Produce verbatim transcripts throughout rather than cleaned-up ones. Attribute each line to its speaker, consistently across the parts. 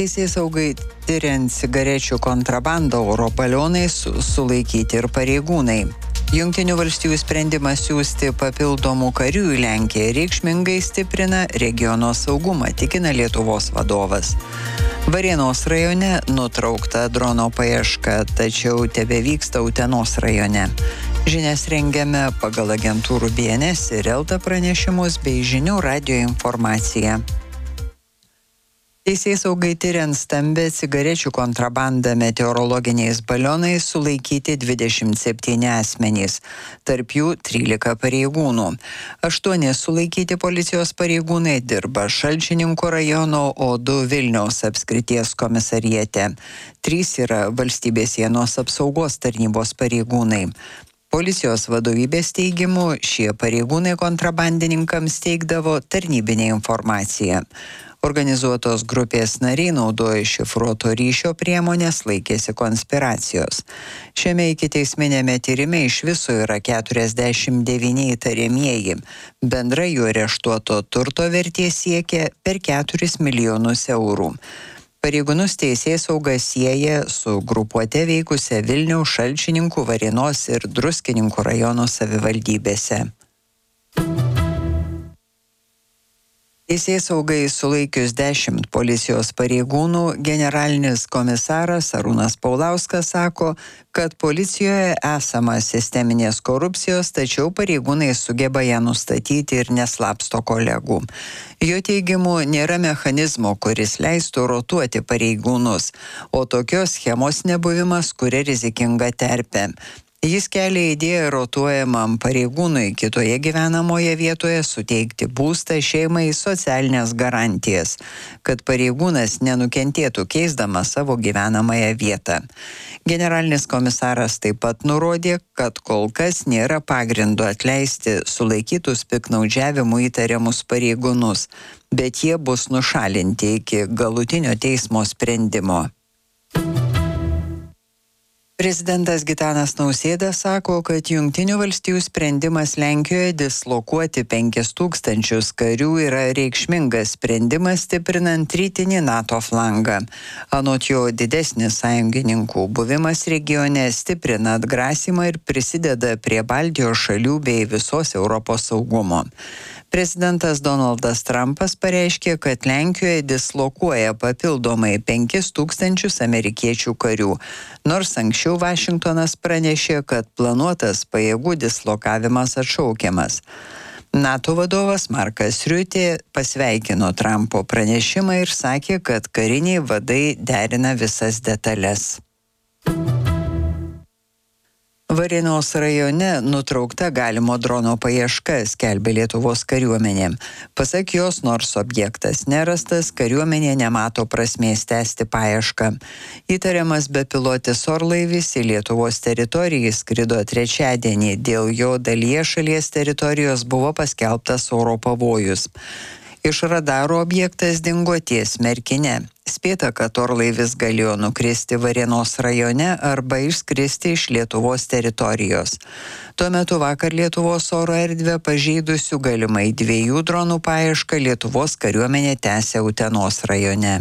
Speaker 1: Teisėsaugai tyriant cigarečių kontrabandą oro balionais sulaikyti ir pareigūnai. Jungtinių valstijų sprendimas siųsti papildomų karių į Lenkiją reikšmingai stiprina regiono saugumą, tikina Lietuvos vadovas. Varėnos rajone nutraukta drono paieška, tačiau tebevyksta Utenos rajone. Žinias rengiame pagal agentūrų B N S ir Elta pranešimus bei žinių radijo informaciją. Teisėsaugai tyriant stambę cigarečių kontrabandą meteorologiniais balionais sulaikyti dvidešimt septyni asmenys, tarp jų trylika pareigūnų. Aštuoni sulaikyti policijos pareigūnai dirba Šalčininkų rajono, o du Vilniaus apskrities komisariate. Trys yra valstybės sienos apsaugos tarnybos pareigūnai. Policijos vadovybės teigimu, šie pareigūnai kontrabandininkams teikdavo tarnybinę informaciją. Organizuotos grupės nariai naudojo šifruoto ryšio priemonės, laikėsi konspiracijos. Šiame ikiteisminėme tyrime iš viso yra keturiasdešimt devyni įtariamieji. Bendra jų areštuoto turto vertė siekia per keturis milijonus eurų. Pareigūnus teisėsauga sieja su grupuote veikusia Vilniaus, Šalčininkų, Varėnos ir Druskininkų rajono savivaldybėse. Teisėsaugai sulaikius dešimt policijos pareigūnų, generalinis komisaras Arūnas Paulauskas sako, kad policijoje esama sisteminės korupcijos, tačiau pareigūnai sugeba ją nustatyti ir neslapsto kolegų. Jo teigimu, nėra mechanizmo, kuris leistų rotuoti pareigūnus, o tokios schemos nebuvimas kuria rizikingą terpę. Jis kelia idėją rotuojamam pareigūnui kitoje gyvenamoje vietoje suteikti būstą šeimai, socialinės garantijas, kad pareigūnas nenukentėtų keisdamas savo gyvenamąją vietą. Generalinis komisaras taip pat nurodė, kad kol kas nėra pagrindo atleisti sulaikytus piktnaudžiavimu įtariamus pareigūnus, bet jie bus nušalinti iki galutinio teismo sprendimo. Prezidentas Gitanas Nausėda sako, kad Jungtinių valstijų sprendimas Lenkijoje dislokuoti penkis tūkstančius karių yra reikšmingas sprendimas stiprinant rytinį NATO flangą. Anot jo, didesnis sąjungininkų buvimas regione stiprina atgrasymą ir prisideda prie Baltijos šalių bei visos Europos saugumo. Prezidentas Donaldas Trumpas pareiškė, kad Lenkijoje dislokuoja papildomai penkis tūkstančius amerikiečių karių, nors anksčiau Vašingtonas pranešė, kad planuotas pajėgų dislokavimas atšaukiamas. NATO vadovas Markas Riutė pasveikino Trumpo pranešimą ir sakė, kad kariniai vadai derina visas detalės. Varėnos rajone nutraukta galimo drono paieška, skelbė Lietuvos kariuomenė. Pasak jos, nors objektas nerastas, kariuomenė nemato prasmės tęsti paiešką. Įtariamas bepilotis orlaivis į Lietuvos teritoriją skrido trečiadienį, dėl jo dalyje šalies teritorijos buvo paskelbtas oro pavojus. Iš radaro objektas dingo ties Merkine. Spėta, kad orlaivis galėjo nukristi Varėnos rajone arba išskristi iš Lietuvos teritorijos. Tuo metu vakar Lietuvos oro erdvę pažeidusių galimai dviejų dronų paiešką Lietuvos kariuomenė tęsia Utenos rajone.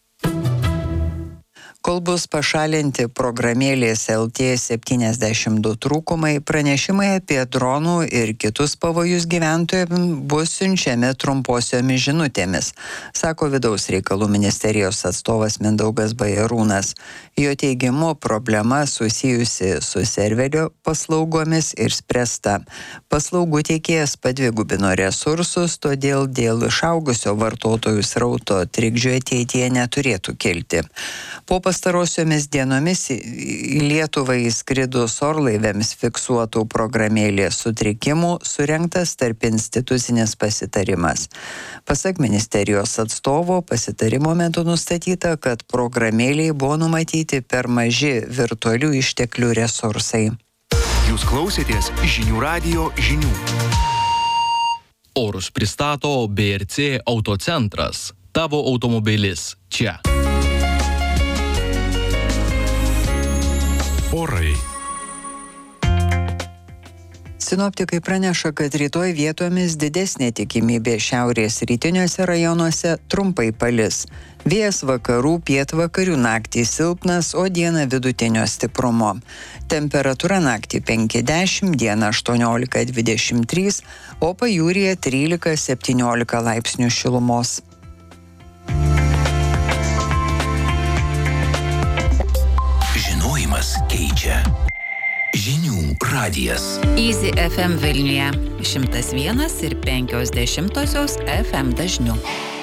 Speaker 1: Kol bus pašalinti programėlės L T septyniasdešimt du trūkumai, pranešimai apie dronų ir kitus pavojus gyventojams bus siunčiami trumposiomis žinutėmis, sako Vidaus reikalų ministerijos atstovas Mindaugas Bajarūnas. Jo teigimu, problema susijusi su serverio paslaugomis ir spręsta. Paslaugų teikėjas padvigubino resursus, todėl dėl išaugusio vartotojų srauto trikdžių ateityje neturėtų kilti. Po pastarosiomis dienomis į Lietuvą įskridus orlaiviams fiksuotų programėlės sutrikimų surengtas tarp institucinis pasitarimas. Pasak ministerijos atstovo, pasitarimo metu nustatyta, kad programėlėje buvo numatyti per maži virtualių išteklių resursai.
Speaker 2: Jūs klausėtės žinių radijo žinių.
Speaker 3: Orus pristato B R C Autocentras. Tavo automobilis čia.
Speaker 2: Orai.
Speaker 1: Sinoptikai praneša, kad rytoj vietomis didesnė tikimybė šiaurės rytiniuose rajonuose trumpai palis. Vėjas vakarų, pietvakarių naktį silpnas, o dieną vidutinio stiprumo. Temperatūra naktį penki dešimt, dieną aštuoniolika dvidešimt trys, o pajūryje trylika septyniolika laipsnių šilumos.
Speaker 4: Žinojimas keičia. Žinių radijas.
Speaker 5: Easy F M Vilniuje šimtas vienas ir penkios dešimtosios F M dažniu.